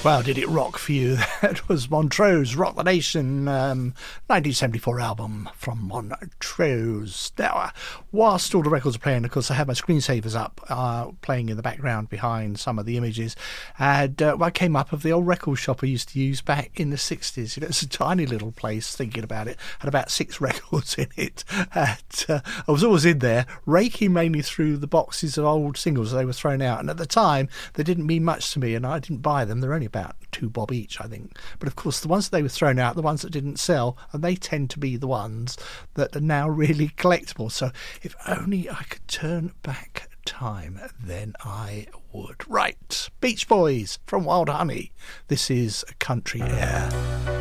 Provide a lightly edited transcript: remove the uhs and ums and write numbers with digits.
Well, did it rock for you? That was Montrose, Rock the Nation, 1974 album from Montrose. Now, whilst all the records are playing, of course, I have my screensavers up, playing in the background behind some of the images. And I came up of the old record shop I used to use back in the 60s. You know, it's a tiny little place, thinking about it. Had about 6 records in it. And, I was always in there, raking mainly through the boxes of old singles they were thrown out. And at the time, they didn't mean much to me, and I didn't buy them. They're only about £2 each, I think. But of course, the ones that they were thrown out, the ones that didn't sell, and they tend to be the ones that are now really collectible. So if only I could turn back time, then I would. Right, Beach Boys from Wild Honey. This is Country Air.